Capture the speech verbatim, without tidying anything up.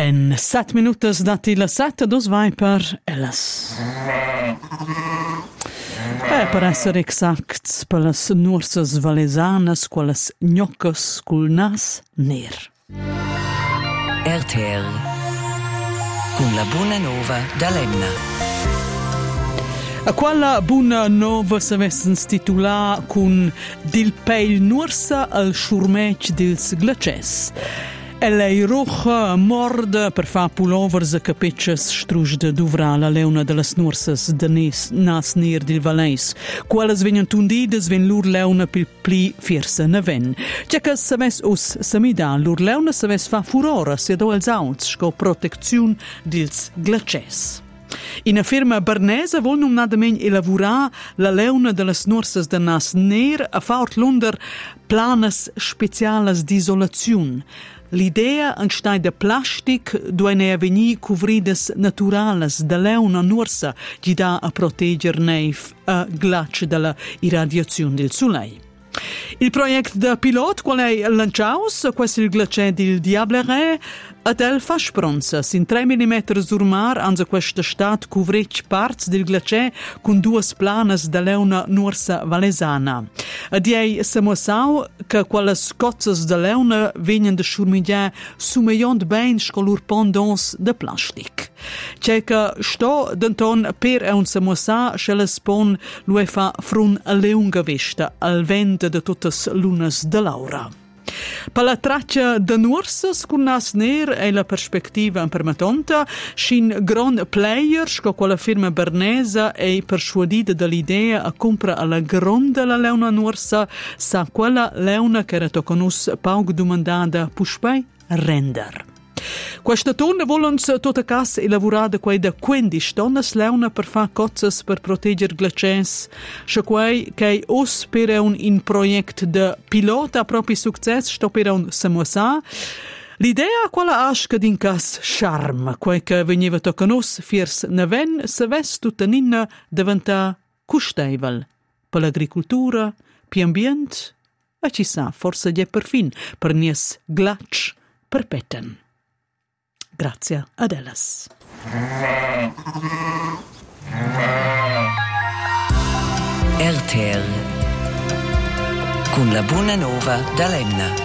En sette minutos dati la sette, dos vai per Ellas. E per essere exacts, per las nursas valesanas, qualas gnoccas cul nas ner. R T L con la buona nova da Lemna. A quella buona nova s'avessens titulà con Dil peil nursa al schurmec dils glaces. E lei roja morda per fa pullovers a capetches strusde d'uvra la leuna de las nursas de nes, nas ner dil valais. Quelles venien tundides ven lur leuna pil pli fiersa naven. C'è che s'aves us samida, lur leuna s'aves fa furora sia do els auts sco proteziun dils glaces. In a firma bernesa vol non nadameny elaborar la leuna de las nursas de nas ner a faurt lunder planes specialas d'isolaziun. L'idea anstai de plastic duene veni cuvrides naturales de leuna nursa gi da a proteger neif a glace dalla irradiazione del soleil. Il progetto de pilot qual è lanciaus, questo il glacier del Diableret, ad el fa spronza. Sin tre millimetri sur mar anza questa stat cuvric parts del glacier con duas planas de leuna nursa valesana. Ad ei samussau che quelles cozzas de leuna venien de schurmigià sumeiont ben scolur pendants de plastic. C'è che sto denton per un samussà schelles pon lui fa frun a leunga vesta al vent de tuttes lunas de Laura. Per la traccia de nursas con nas ner e la perspectiva impermatonta, shin gran player sco quella firma bernesa e persuadida dall'idea a compra alla gronda la leuna nursa sa quella leuna che era toconus paug domandada puspei render. Questa tonne volons tota cas elaborada quei da quindici tonnes leuna per fa cozzas per proteger glaces, sche quei che os per un in project de pilota a propi success sto per un samosa. L'idea quella asca din cas charme, quei che veniva tocanos fiers naven se ves tuttaninna diventa custeivel per l'agricultura, pi ambient, e ci sa forse je per fin per nies glac perpetten. Grazie ad Ellas. R T L con la buona nova da Lemna.